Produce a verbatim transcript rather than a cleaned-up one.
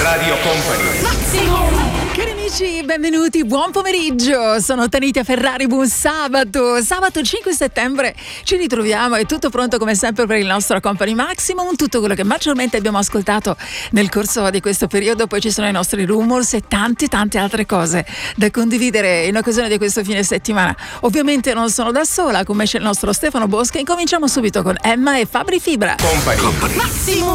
Radio Company. Cari amici, benvenuti, buon pomeriggio. Sono Tanitia Ferrari, buon sabato. Sabato cinque settembre ci ritroviamo, è tutto pronto come sempre per il nostro Company Maximum, tutto quello che maggiormente abbiamo ascoltato nel corso di questo periodo. Poi ci sono i nostri rumors e tante tante altre cose da condividere in occasione di questo fine settimana. Ovviamente non sono da sola, come c'è il nostro Stefano Bosca. Incominciamo subito con Emma e Fabri Fibra. Company. Massimo.